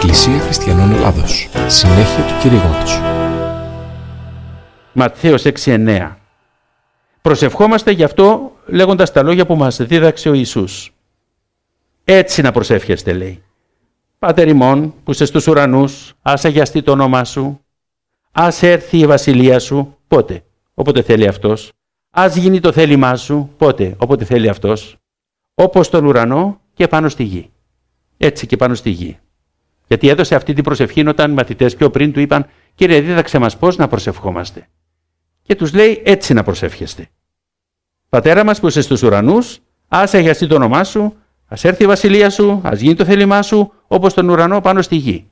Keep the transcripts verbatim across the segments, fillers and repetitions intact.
Εκκλησία Χριστιανών Ελλάδος. Συνέχεια του κηρύγματος. Ματθαίος έξι εννέα. Προσευχόμαστε γι' αυτό λέγοντας τα λόγια που μας δίδαξε ο Ιησούς. Έτσι να προσεύχεστε, λέει. Πάτερ ημών που είσαι στους ουρανούς, ας αγιαστεί το όνομά σου, ας έρθει η βασιλεία σου, πότε, όποτε θέλει αυτός, ας γίνει το θέλημά σου, πότε, όποτε θέλει αυτός, όπως στον ουρανό και πάνω στη γη. Έτσι και πάνω στη γη. Γιατί έδωσε αυτή την προσευχή όταν οι μαθητές πιο πριν του είπαν «Κύριε, δίδαξε μας πώς να προσευχόμαστε». Και τους λέει έτσι να προσεύχεστε. Πατέρα μας που είσαι στους ουρανούς, ας αγιαστεί το όνομά σου, ας έρθει η βασιλεία σου, ας γίνει το θέλημά σου, όπως στον ουρανό πάνω στη γη.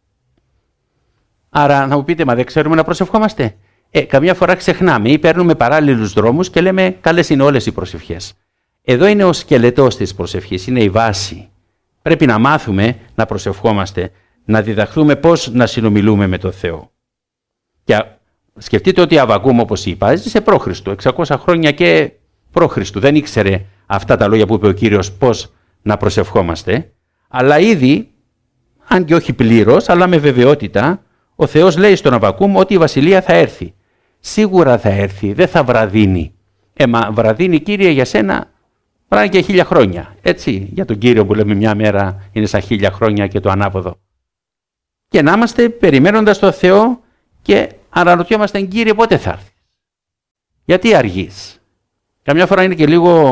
Άρα να μου πείτε, μα δεν ξέρουμε να προσευχόμαστε. Ε, καμιά φορά ξεχνάμε ή παίρνουμε παράλληλους δρόμους και λέμε καλές είναι όλες οι προσευχές. Εδώ είναι ο σκελετός της προσευχής, είναι η βάση. Πρέπει να μάθουμε να προσευχόμαστε, να διδαχθούμε πώς να συνομιλούμε με τον Θεό. Και σκεφτείτε ότι Αβακούμ, όπως είπα, έζησε π.Χ. εξακόσια χρόνια και π.Χ. Δεν ήξερε αυτά τα λόγια που είπε ο Κύριος πώς να προσευχόμαστε, αλλά ήδη, αν και όχι πλήρως, αλλά με βεβαιότητα, ο Θεός λέει στον Αβακούμ ότι η βασιλεία θα έρθει. Σίγουρα θα έρθει, δεν θα βραδύνει. Ε, μα βραδύνει, Κύριε, για σένα πράγμα και χίλια χρόνια. Έτσι, για τον Κύριο που λέμε μια μέρα είναι σαν χίλια χρόνια και το ανάποδο. Και να είμαστε περιμένοντας τον Θεό και αναρωτιόμαστε, Κύριε, πότε θα έρθει. Γιατί αργείς. Καμιά φορά είναι και λίγο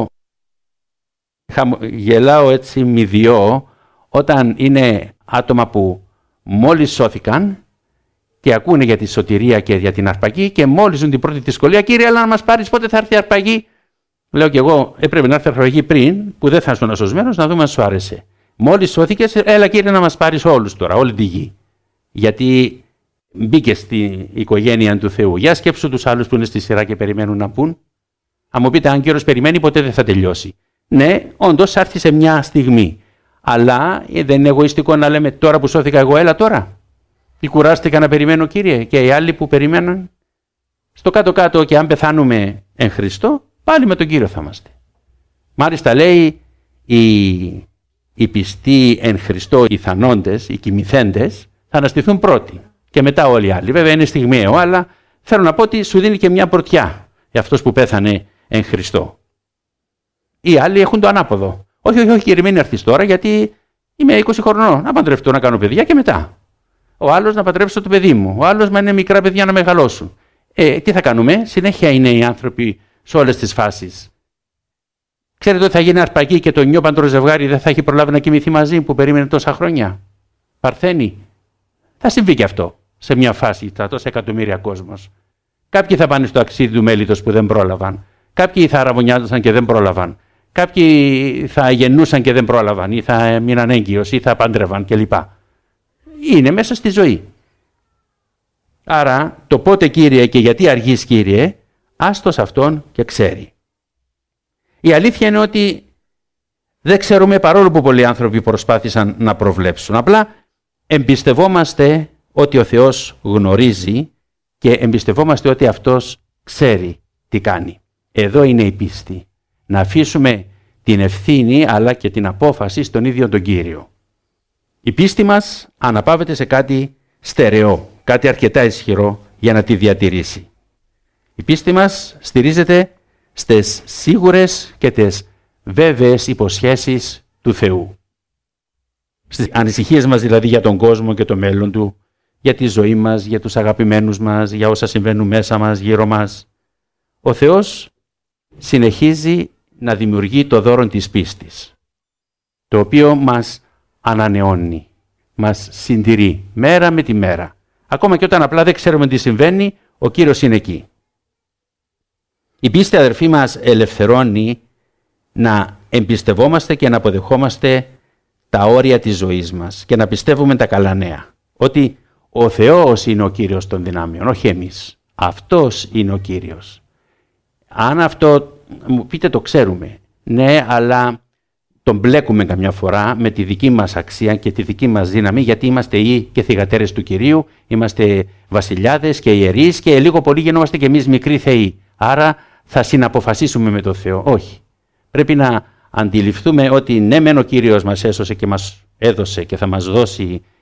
γελάω έτσι μηδιό όταν είναι άτομα που μόλις σώθηκαν και ακούνε για τη σωτηρία και για την αρπαγή και μόλις ζουν την πρώτη δυσκολία, Κύριε, αλλά να μας πάρεις πότε θα έρθει η αρπαγή. Λέω και εγώ, έπρεπε να έρθει η αρπαγή πριν, που δεν θα ήσουν ασωσμένος, να δούμε αν σου άρεσε. Μόλις σώθηκες, έλα Κύριε να μας πάρεις όλους τώρα, όλη τη γη. Γιατί μπήκε στην οικογένεια του Θεού. Για σκέψου τους άλλους που είναι στη σειρά και περιμένουν να πούν. Αν μου πείτε, αν Κύριος περιμένει, ποτέ δεν θα τελειώσει. Ναι, όντως θα έρθει σε μια στιγμή. Αλλά δεν είναι εγωιστικό να λέμε τώρα που σώθηκα εγώ, έλα τώρα. Ή κουράστηκα να περιμένω, Κύριε, και οι άλλοι που περιμέναν. Στο κάτω-κάτω, και αν πεθάνουμε εν Χριστώ, πάλι με τον Κύριο θα είμαστε. Μάλιστα λέει οι, οι πιστοί εν Χριστώ, οι θανόντες, οι κοιμηθέντες, θα αναστηθούν πρώτοι. Και μετά όλοι οι άλλοι. Βέβαια είναι στιγμιαίο, αλλά θέλω να πω ότι σου δίνει και μια πρωτιά για αυτός που πέθανε εν Χριστώ. Οι άλλοι έχουν το ανάποδο. Όχι, όχι, όχι, Κύριε, μην έρθεις τώρα, γιατί είμαι είκοσι χρονών. Να παντρευτώ, να κάνω παιδιά και μετά. Ο άλλος να παντρέψω το παιδί μου. Ο άλλος να είναι μικρά παιδιά να μεγαλώσουν. Ε, τι θα κάνουμε, συνέχεια είναι οι άνθρωποι σε όλες τις φάσεις. Ξέρετε ότι θα γίνει αρπαγή και το νιόπαντρο ζευγάρι δεν θα έχει προλάβει να κοιμηθεί μαζί που περίμενε τόσα χρόνια. Παρθένη. Θα συμβεί και αυτό σε μια φάση, τα τόσα εκατομμύρια κόσμος. Κάποιοι θα πάνε στο αξίδι του μέλιτος που δεν πρόλαβαν. Κάποιοι θα αραβωνιάζαν και δεν πρόλαβαν. Κάποιοι θα γεννούσαν και δεν πρόλαβαν, ή θα μείναν έγκυος, ή θα παντρεύαν κλπ. Είναι μέσα στη ζωή. Άρα το πότε, Κύριε, και γιατί αργείς, Κύριε, άστος αυτόν και ξέρει. Η αλήθεια είναι ότι δεν ξέρουμε, παρόλο που πολλοί άνθρωποι προσπάθησαν να προβλέψουν. Απλά εμπιστευόμαστε ότι ο Θεός γνωρίζει και εμπιστευόμαστε ότι αυτός ξέρει τι κάνει. Εδώ είναι η πίστη. Να αφήσουμε την ευθύνη αλλά και την απόφαση στον ίδιο τον Κύριο. Η πίστη μας αναπαύεται σε κάτι στερεό, κάτι αρκετά ισχυρό για να τη διατηρήσει. Η πίστη μας στηρίζεται στις σίγουρες και τις βέβαιες υποσχέσεις του Θεού. Στις ανησυχίες μας δηλαδή για τον κόσμο και το μέλλον του, για τη ζωή μας, για τους αγαπημένους μας, για όσα συμβαίνουν μέσα μας, γύρω μας. Ο Θεός συνεχίζει να δημιουργεί το δώρο της πίστης, το οποίο μας ανανεώνει, μας συντηρεί μέρα με τη μέρα. Ακόμα και όταν απλά δεν ξέρουμε τι συμβαίνει, ο Κύριος είναι εκεί. Η πίστη, αδερφοί μας, ελευθερώνει να εμπιστευόμαστε και να αποδεχόμαστε τα όρια της ζωής μας και να πιστεύουμε τα καλά νέα. Ότι ο Θεός είναι ο Κύριος των δυνάμεων, όχι εμείς. Αυτός είναι ο Κύριος. Αν αυτό, μου πείτε, το ξέρουμε. Ναι, αλλά τον μπλέκουμε καμιά φορά με τη δική μας αξία και τη δική μας δύναμη, γιατί είμαστε ή και θυγατέρες του Κυρίου, είμαστε βασιλιάδες και ιερείς και λίγο πολύ γινόμαστε και εμείς μικροί θεοί. Άρα θα συναποφασίσουμε με τον Θεό. Όχι. Πρέπει να αντιληφθούμε ότι ναι, μεν ο Κύριος μας έσωσε και μας έδωσε και θα μας δώσει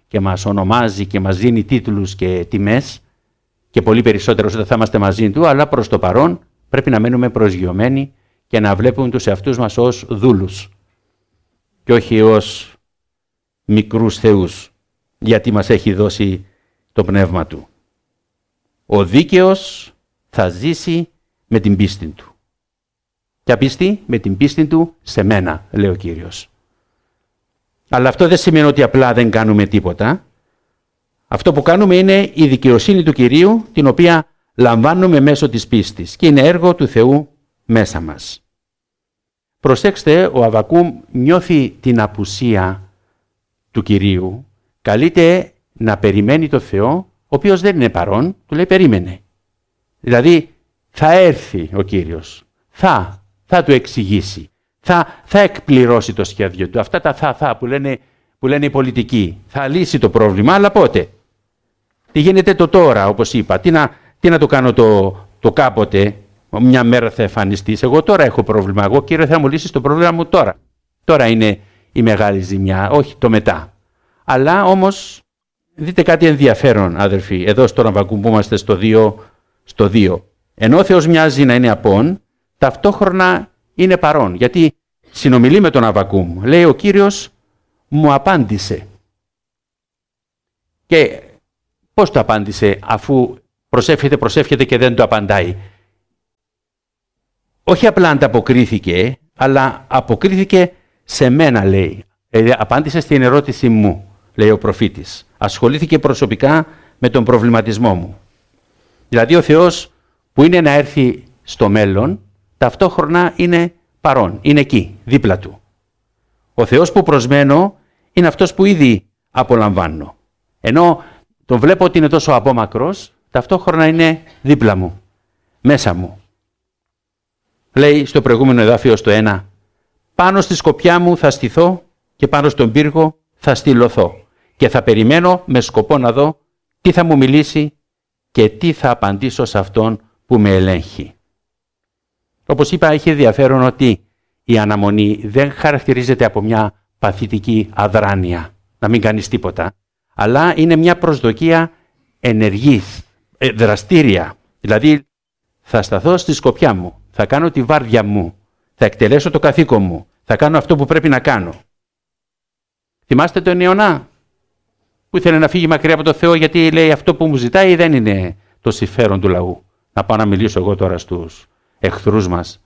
και μας ονομάζει και μας δίνει τίτλους και τιμές και πολύ περισσότερο όταν θα είμαστε μαζί του, αλλά προς το παρόν πρέπει να μένουμε προσγειωμένοι και να βλέπουμε τους εαυτούς μας ως δούλους και όχι ως μικρούς θεούς, γιατί μας έχει δώσει το πνεύμα του. Ο δίκαιος θα ζήσει με την πίστη του. Ποια πίστη? Με την πίστη του σε μένα, λέει ο Κύριος. Αλλά αυτό δεν σημαίνει ότι απλά δεν κάνουμε τίποτα. Αυτό που κάνουμε είναι η δικαιοσύνη του Κυρίου, την οποία λαμβάνουμε μέσω της πίστης και είναι έργο του Θεού μέσα μας. Προσέξτε, ο Αββακούμ νιώθει την απουσία του Κυρίου, καλείται να περιμένει το Θεό, ο οποίος δεν είναι παρόν, του λέει περίμενε. Δηλαδή θα έρθει ο Κύριος, θα, θα του εξηγήσει, θα, θα εκπληρώσει το σχέδιο του. Αυτά τα θα, θα που λένε, που λένε οι πολιτικοί, θα λύσει το πρόβλημα, αλλά πότε? Τι γίνεται το τώρα, όπως είπα, τι να, τι να το κάνω το, το κάποτε, μια μέρα θα εμφανιστείς, εγώ τώρα έχω πρόβλημα, εγώ Κύριε θα μου λύσεις το πρόβλημα μου τώρα. Τώρα είναι η μεγάλη ζημιά, όχι το μετά. Αλλά όμως δείτε κάτι ενδιαφέρον, αδερφοί, εδώ στον Αββακούμ που είμαστε στο δύο, στο δύο. Ενώ ο Θεός μοιάζει να είναι απόν, ταυτόχρονα είναι παρόν, γιατί συνομιλεί με τον Αββακούμ. Λέει ο Κύριος μου απάντησε. Και πώς το απάντησε αφού προσεύχεται, προσεύχεται και δεν το απαντάει? Όχι απλά ανταποκρίθηκε, αλλά αποκρίθηκε σε μένα, λέει. Δηλαδή, απάντησε στην ερώτηση μου, λέει ο προφήτης. Ασχολήθηκε προσωπικά με τον προβληματισμό μου. Δηλαδή ο Θεός που είναι να έρθει στο μέλλον, ταυτόχρονα είναι παρόν, είναι εκεί, δίπλα του. Ο Θεός που προσμένω είναι αυτός που ήδη απολαμβάνω. Ενώ τον βλέπω ότι είναι τόσο απόμακρος, ταυτόχρονα είναι δίπλα μου, μέσα μου. Λέει στο προηγούμενο εδάφιο στο ένα, πάνω στη σκοπιά μου θα στηθώ και πάνω στον πύργο θα στυλωθώ και θα περιμένω με σκοπό να δω τι θα μου μιλήσει και τι θα απαντήσω σε αυτόν που με ελέγχει. Όπως είπα, έχει ενδιαφέρον ότι η αναμονή δεν χαρακτηρίζεται από μια παθητική αδράνεια, να μην κάνεις τίποτα, αλλά είναι μια προσδοκία ενεργής, δραστήρια. Δηλαδή θα σταθώ στη σκοπιά μου, θα κάνω τη βάρδια μου, θα εκτελέσω το καθήκον μου, θα κάνω αυτό που πρέπει να κάνω. Θυμάστε τον Ιωνά που ήθελε να φύγει μακριά από το Θεό γιατί λέει αυτό που μου ζητάει δεν είναι το συμφέρον του λαού. Να πάω να μιλήσω εγώ τώρα στους εχθρούς μας.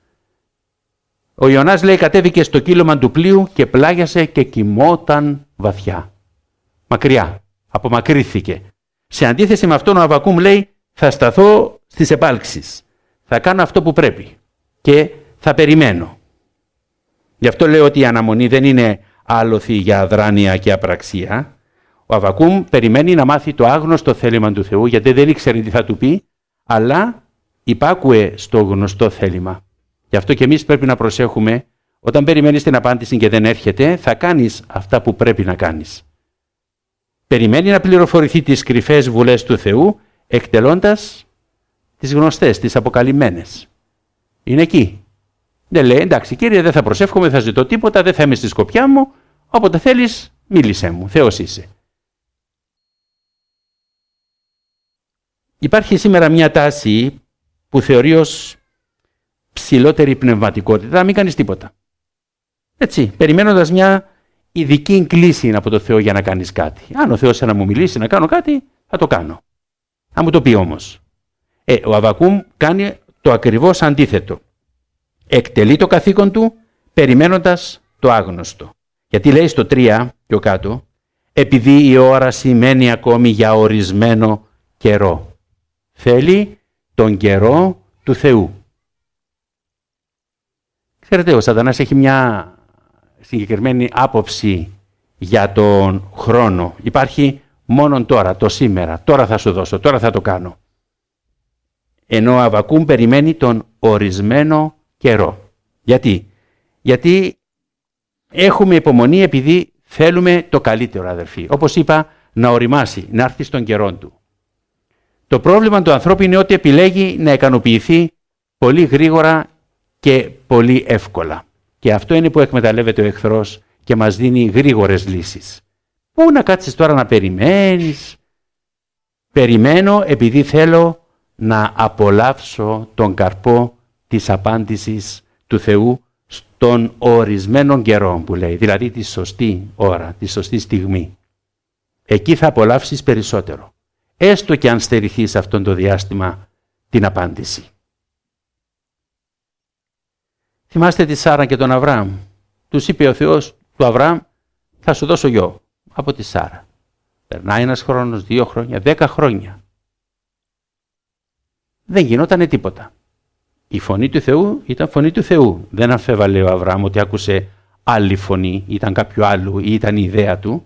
Ο Ιωνάς λέει κατέβηκε στο κύλωμα του πλοίου και πλάγιασε και κοιμόταν βαθιά. Μακριά, απομακρύθηκε. Σε αντίθεση με αυτόν ο Αββακούμ λέει θα σταθώ στις επάλξεις. Θα κάνω αυτό που πρέπει και θα περιμένω. Γι' αυτό λέω ότι η αναμονή δεν είναι άλοθη για αδράνεια και απραξία. Ο Αββακούμ περιμένει να μάθει το άγνωστο θέλημα του Θεού γιατί δεν ήξερε τι θα του πει, αλλά υπάκουε στο γνωστό θέλημα. Γι' αυτό και εμείς πρέπει να προσέχουμε, όταν περιμένεις την απάντηση και δεν έρχεται, θα κάνεις αυτά που πρέπει να κάνεις. Περιμένει να πληροφορηθεί τις κρυφές βουλές του Θεού, εκτελώντας τις γνωστές, τις αποκαλυμμένες. Είναι εκεί. Δεν λέει, εντάξει Κύριε, δεν θα προσεύχομαι, δεν θα ζητώ τίποτα, δεν θα είμαι στη σκοπιά μου, όποτε θέλεις μίλησέ μου, Θεός είσαι. Υπάρχει σήμερα μια τάση που θεωρεί ως ψηλότερη πνευματικότητα, να μην κάνεις τίποτα. Έτσι, περιμένοντας μια ειδική κλίση από το Θεό για να κάνεις κάτι. Αν ο Θεός να μου μιλήσει να κάνω κάτι, θα το κάνω. Θα μου το πει όμως. Ε, ο Αββακούμ κάνει το ακριβώς αντίθετο. Εκτελεί το καθήκον του περιμένοντας το άγνωστο. Γιατί λέει στο τρία πιο κάτω, επειδή η ώρα σημαίνει ακόμη για ορισμένο καιρό. Θέλει τον καιρό του Θεού. Ξέρετε, ο Σατανάς έχει μια συγκεκριμένη άποψη για τον χρόνο. Υπάρχει μόνον τώρα, το σήμερα. Τώρα θα σου δώσω, τώρα θα το κάνω. Ενώ ο Αββακούμ περιμένει τον ορισμένο καιρό. Γιατί? Γιατί έχουμε υπομονή επειδή θέλουμε το καλύτερο, αδερφοί. Όπως είπα, να οριμάσει, να έρθει στον καιρό του. Το πρόβλημα του ανθρώπου είναι ότι επιλέγει να ικανοποιηθεί πολύ γρήγορα και πολύ εύκολα. Και αυτό είναι που εκμεταλλεύεται ο εχθρός και μας δίνει γρήγορες λύσεις. Πού να κάτσεις τώρα να περιμένεις? Περιμένω επειδή θέλω να απολαύσω τον καρπό της απάντησης του Θεού στον ορισμένο καιρό που λέει, δηλαδή τη σωστή ώρα, τη σωστή στιγμή. Εκεί θα απολαύσεις περισσότερο, έστω και αν στερηθείς αυτόν το διάστημα την απάντηση. Θυμάστε τη Σάρα και τον Αβραάμ. Τους είπε ο Θεός του Αβραάμ, θα σου δώσω γιο από τη Σάρα. Περνάει ένας χρόνος, δύο χρόνια, δέκα χρόνια. Δεν γινότανε τίποτα. Η φωνή του Θεού ήταν φωνή του Θεού. Δεν αμφέβαλε ο Αβραάμ ότι άκουσε άλλη φωνή, ήταν κάποιου άλλου ή ήταν η ιδέα του.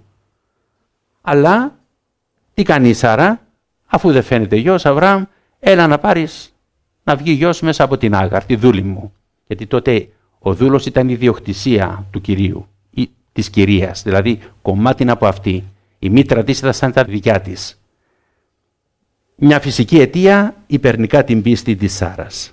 Αλλά τι κάνει η Σάρα? Αφού δεν φαίνεται γιος, Αβραάμ, έλα να πάρεις να βγει γιος μέσα από την Άγαρ, τη δούλη μου. Γιατί τότε ο δούλος ήταν η ιδιοκτησία του Κυρίου ή της κυρίας, δηλαδή κομμάτι από αυτή. Η μήτρα της ήταν σαν τα δικιά της. Μια φυσική αιτία υπερνικά την πίστη της Σάρας.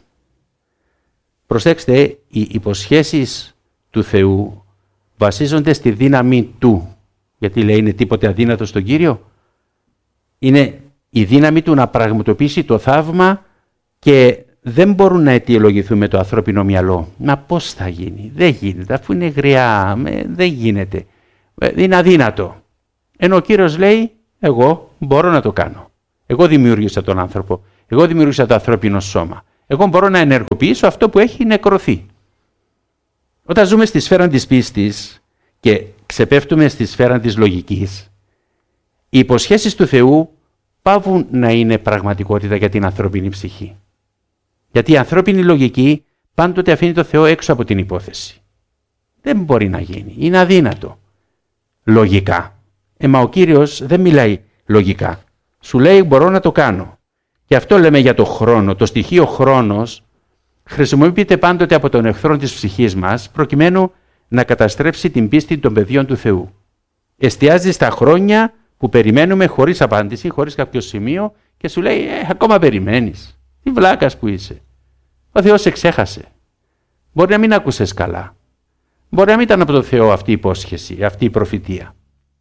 Προσέξτε, οι υποσχέσεις του Θεού βασίζονται στη δύναμη Του. Γιατί λέει είναι τίποτε αδύνατο στον Κύριο? Είναι η δύναμη Του να πραγματοποιήσει το θαύμα και δεν μπορούν να αιτιολογηθούν με το ανθρώπινο μυαλό. Μα πώς θα γίνει? Δεν γίνεται, αφού είναι γριά, δεν γίνεται. Είναι αδύνατο. Ενώ ο Κύριος λέει, εγώ μπορώ να το κάνω. Εγώ δημιούργησα τον άνθρωπο. Εγώ δημιούργησα το ανθρώπινο σώμα. Εγώ μπορώ να ενεργοποιήσω αυτό που έχει νεκρωθεί. Όταν ζούμε στη σφαίρα της πίστης και ξεπέφτουμε στη σφαίρα της λογικής, οι υποσχέσεις του Θεού πάβουν να είναι πραγματικότητα για την ανθρώπινη ψυχή. Γιατί η ανθρώπινη λογική πάντοτε αφήνει το Θεό έξω από την υπόθεση. Δεν μπορεί να γίνει. Είναι αδύνατο. Λογικά. Ε, μα ο Κύριος δεν μιλάει λογικά. Σου λέει μπορώ να το κάνω. Και αυτό λέμε για το χρόνο. Το στοιχείο χρόνος χρησιμοποιείται πάντοτε από τον εχθρό της ψυχής μας προκειμένου να καταστρέψει την πίστη των παιδιών του Θεού. Εστιάζει στα χρόνια που περιμένουμε χωρίς απάντηση, χωρίς κάποιο σημείο και σου λέει ε, ακόμα περιμένεις. Τι βλάκας που είσαι. Ο Θεός σε ξέχασε. Μπορεί να μην άκουσες καλά. Μπορεί να μην ήταν από τον Θεό αυτή η υπόσχεση, αυτή η προφητεία.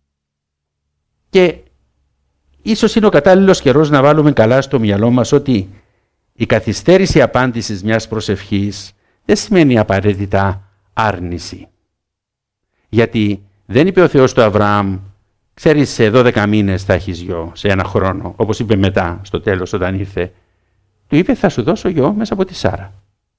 Και ίσως είναι ο κατάλληλος καιρός να βάλουμε καλά στο μυαλό μας ότι η καθυστέρηση απάντησης μιας προσευχής δεν σημαίνει απαραίτητα άρνηση. Γιατί δεν είπε ο Θεός του Αβραάμ, ξέρεις σε δώδεκα μήνες θα έχεις γιο, σε ένα χρόνο, όπως είπε μετά στο τέλος όταν ήρθε. Του είπε θα σου δώσω γιο μέσα από τη Σάρα.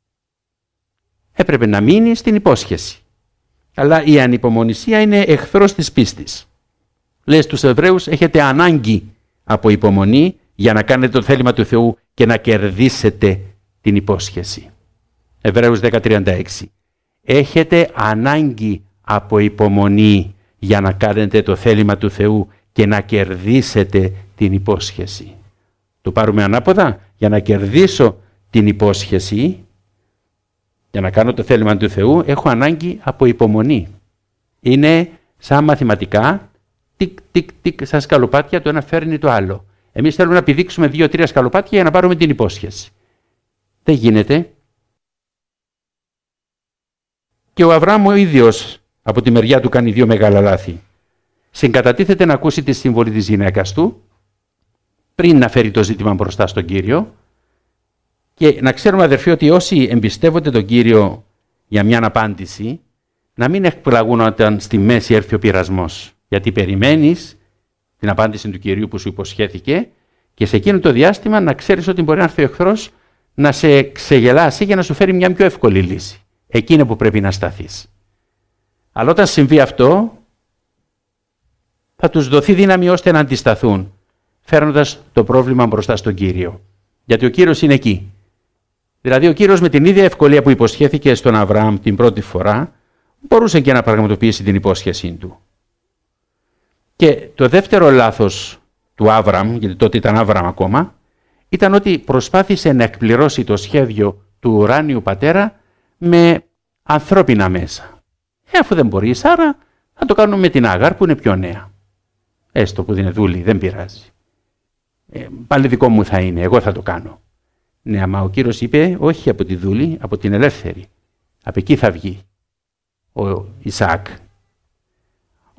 Έπρεπε να μείνει στην υπόσχεση. Αλλά η ανυπομονησία είναι εχθρός της πίστης. Λέει στους Εβραίους έχετε ανάγκη από υπομονή για να κάνετε το θέλημα του Θεού και να κερδίσετε την υπόσχεση. Εβραίους δέκα τριάντα έξι. Έχετε ανάγκη από υπομονή για να κάνετε το θέλημα του Θεού και να κερδίσετε την υπόσχεση. Το πάρουμε ανάποδα. Για να κερδίσω την υπόσχεση, για να κάνω το θέλημα του Θεού, έχω ανάγκη από υπομονή. Είναι σαν μαθηματικά, τικ, τικ, τικ, σαν σκαλοπάτια, το ένα φέρνει το άλλο. Εμείς θέλουμε να πηδήξουμε δύο-τρία σκαλοπάτια για να πάρουμε την υπόσχεση. Δεν γίνεται. Και ο Αβραάμ ο ίδιος από τη μεριά του κάνει δύο μεγάλα λάθη. Συγκατατίθεται να ακούσει τη συμβολή της γυναίκας του, πριν να φέρει το ζήτημα μπροστά στον Κύριο. Και να ξέρουμε αδερφοί ότι όσοι εμπιστεύονται τον Κύριο για μια απάντηση, να μην εκπλαγούν όταν στη μέση έρθει ο πειρασμός. Γιατί περιμένεις την απάντηση του Κυρίου που σου υποσχέθηκε και σε εκείνο το διάστημα να ξέρεις ότι μπορεί να έρθει ο εχθρός να σε ξεγελάσει για να σου φέρει μια πιο εύκολη λύση. Εκείνο που πρέπει να σταθείς. Αλλά όταν συμβεί αυτό, θα τους δοθεί δύναμη ώστε να αντισταθούν, φέρνοντας το πρόβλημα μπροστά στον Κύριο. Γιατί ο Κύριος είναι εκεί. Δηλαδή ο Κύριος με την ίδια ευκολία που υποσχέθηκε στον Αβραάμ την πρώτη φορά, μπορούσε και να πραγματοποιήσει την υπόσχεσή του. Και το δεύτερο λάθος του Άβραμ, γιατί τότε ήταν Άβραμ ακόμα, ήταν ότι προσπάθησε να εκπληρώσει το σχέδιο του ουράνιου πατέρα με ανθρώπινα μέσα. Ε, αφού δεν μπορεί η Σάρα, θα το κάνουμε με την Άγαρ που είναι πιο νέα. Έστω που δεν είναι δούλη, δεν πειράζει. Ε, πάλι δικό μου θα είναι, εγώ θα το κάνω. Ναι, αλλά ο Κύριος είπε, όχι από τη δούλη, από την ελεύθερη. Από εκεί θα βγει ο Ισαάκ.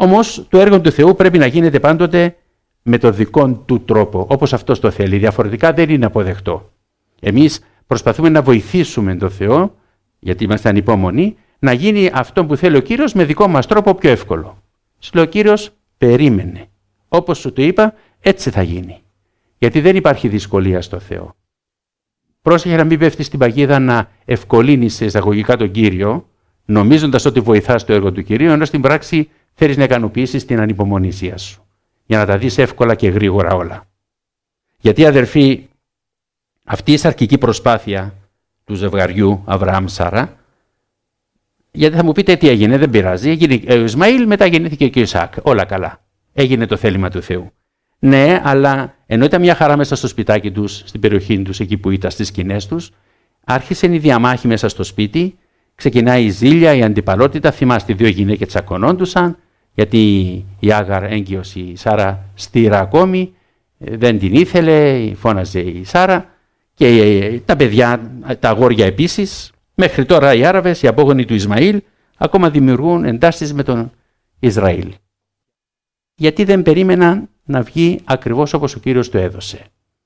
Όμως το έργο του Θεού πρέπει να γίνεται πάντοτε με το δικό του τρόπο, όπως αυτός το θέλει. Διαφορετικά δεν είναι αποδεκτό. Εμείς προσπαθούμε να βοηθήσουμε τον Θεό, γιατί είμαστε ανυπόμονοι, να γίνει αυτό που θέλει ο Κύριος με δικό μας τρόπο πιο εύκολο. Σου λέει ο Κύριος, περίμενε. Όπως σου το είπα, έτσι θα γίνει. Γιατί δεν υπάρχει δυσκολία στο Θεό. Πρόσεχε να μην πέφτεις στην παγίδα να ευκολύνεις σε εισαγωγικά τον Κύριο, νομίζοντας ότι βοηθάς το έργο του Κυρίου, ενώ στην πράξη θέλεις να ικανοποιήσεις την ανυπομονησία σου, για να τα δεις εύκολα και γρήγορα όλα. Γιατί, αδερφοί, αυτή η σαρκική προσπάθεια του ζευγαριού Αβραάμ-Σάρα, γιατί θα μου πείτε τι έγινε, δεν πειράζει. Έγινε ο Ισμαήλ, μετά γεννήθηκε και ο Ισαάκ. Όλα καλά. Έγινε το θέλημα του Θεού. Ναι, αλλά ενώ ήταν μια χαρά μέσα στο σπιτάκι τους, στην περιοχή τους, εκεί που ήταν στις σκηνές τους, άρχισε η διαμάχη μέσα στο σπίτι, ξεκινάει η ζήλια, η αντιπαλότητα. Θυμάστε, οι δύο γυναίκες τσακωνόντουσαν, γιατί η Άγαρ, έγκυος, η Σάρα στήρα ακόμη, δεν την ήθελε, φώναζε η Σάρα, και τα παιδιά, τα αγόρια επίσης. Μέχρι τώρα οι Άραβες, οι απόγονοι του Ισμαήλ, ακόμα δημιουργούν εντάσεις με τον Ισραήλ. Γιατί δεν περίμεναν να βγει ακριβώς όπως ο Κύριος το έδωσε.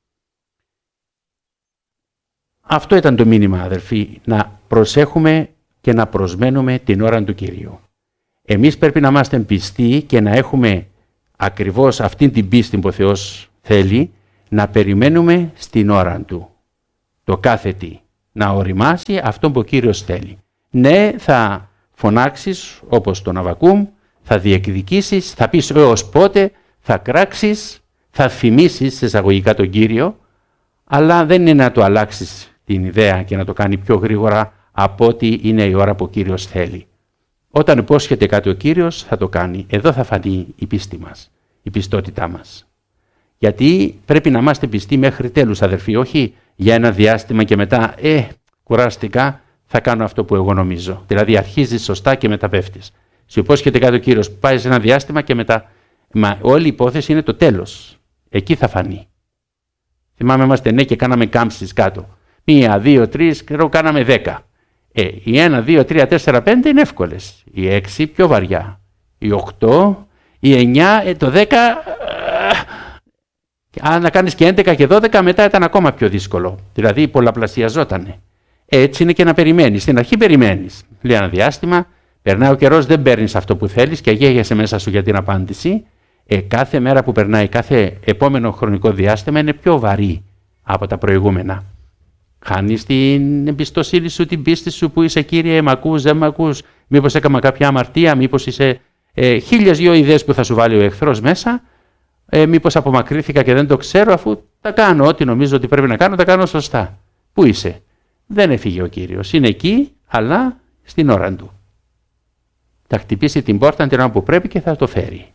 Αυτό ήταν το μήνυμα, αδελφοί, να προσέχουμε και να προσμένουμε την ώρα του Κυρίου. Εμείς πρέπει να είμαστε πιστοί και να έχουμε ακριβώς αυτή την πίστη που ο Θεός θέλει, να περιμένουμε στην ώρα Του. Το κάθε τι. Να οριμάσει αυτό που ο Κύριος θέλει. Ναι, θα φωνάξεις όπως τον Αββακούμ, θα διεκδικήσεις, θα πεις έως πότε, θα κράξεις, θα φημίσεις εισαγωγικά τον Κύριο, αλλά δεν είναι να του αλλάξεις την ιδέα και να το κάνει πιο γρήγορα από ότι είναι η ώρα που ο Κύριος θέλει. Όταν υπόσχεται κάτι ο Κύριος θα το κάνει. Εδώ θα φανεί η πίστη μας, η πιστότητά μας. Γιατί πρέπει να είμαστε πιστοί μέχρι τέλους, αδερφοί, όχι για ένα διάστημα και μετά, ε, κουράστηκα, θα κάνω αυτό που εγώ νομίζω. Δηλαδή αρχίζεις σωστά και μετά πέφτεις. Σου υπόσχεται κάτι ο Κύριος, πάει σε ένα διάστημα και μετά, μα όλη η υπόθεση είναι το τέλος. Εκεί θα φανεί. Θυμάμαι, είμαστε ναι και κάναμε κάμψεις κάτω. Μία, δύο, τρεις, και κάναμε δέκα. Ε, οι ένα, δύο, τρία, τέσσερα, πέντε είναι εύκολες. Οι έξι πιο βαριά. Οι οκτώ, οι εννιά, ε, το δέκα. Αν να κάνεις και έντεκα και δώδεκα, μετά ήταν ακόμα πιο δύσκολο. Δηλαδή πολλαπλασιαζότανε. Έτσι είναι και να περιμένεις. Στην αρχή περιμένεις. Λέει ένα διάστημα, περνάει ο καιρός, δεν παίρνεις αυτό που θέλεις και αγέγεσαι μέσα σου για την απάντηση. Ε, κάθε μέρα που περνάει, κάθε επόμενο χρονικό διάστημα είναι πιο βαρύ από τα προηγούμενα. Χάνεις την εμπιστοσύνη σου, την πίστη σου που είσαι, Κύριε, μ' ακούς, δεν μ' ακούς, μήπως έκανα κάποια αμαρτία, μήπως είσαι ε, χίλιες δυο ιδέες που θα σου βάλει ο εχθρός μέσα, ε, μήπως απομακρύνθηκα και δεν το ξέρω, αφού τα κάνω, ό,τι νομίζω ότι πρέπει να κάνω, τα κάνω σωστά. Πού είσαι? Δεν έφυγε ο Κύριος, είναι εκεί, αλλά στην ώρα του. Θα χτυπήσει την πόρτα την ώρα που πρέπει και θα το φέρει.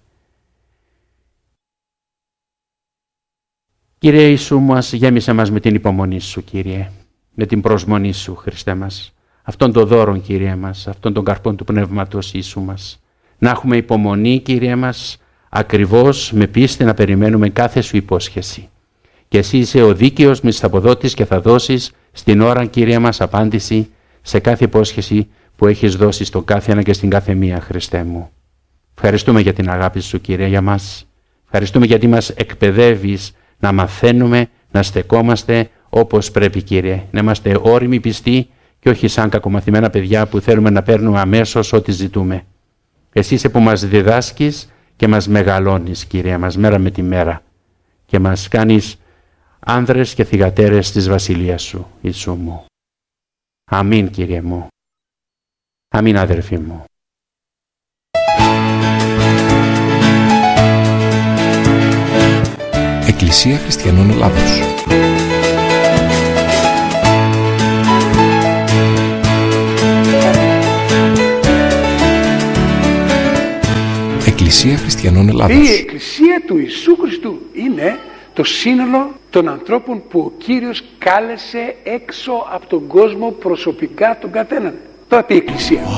Κύριε Ιησού μας, γέμισε μας με την υπομονή σου, Κύριε, με την προσμονή σου, Χριστέ μας, αυτόν τον δώρον, Κύριε μας, αυτόν τον καρπόν του Πνεύματος Ιησού μας. Να έχουμε υπομονή, Κύριε μας, ακριβώς με πίστη να περιμένουμε κάθε σου υπόσχεση. Και εσύ είσαι ο δίκαιος μισθαποδότης και θα δώσεις στην ώρα, Κύριε μας, απάντηση σε κάθε υπόσχεση που έχεις δώσει στον κάθε ένα και στην κάθε μία, Χριστέ μου. Ευχαριστούμε για την αγάπη σου, Κύριε, για μας. Ευχαριστούμε γιατί μας εκπαιδεύεις να μαθαίνουμε, να στεκόμαστε όπως πρέπει, Κύριε. Να είμαστε όριμοι, πιστοί και όχι σαν κακομαθημένα παιδιά που θέλουμε να παίρνουμε αμέσως ό,τι ζητούμε. Εσύ είσαι που μας διδάσκεις και μας μεγαλώνεις, Κύριε μας, μέρα με τη μέρα και μας κάνεις άνδρες και θυγατέρες της βασιλείας σου, Ιησού μου. Αμήν, Κύριε μου. Αμήν, αδερφοί μου. Εκκλησία Χριστιανών Ελλάδος. Εκκλησία Χριστιανών Ελλάδος. Η Εκκλησία του Ιησού Χριστού είναι το σύνολο των ανθρώπων που ο Κύριος κάλεσε έξω από τον κόσμο προσωπικά τον καθέναν. Το είπε η Εκκλησία.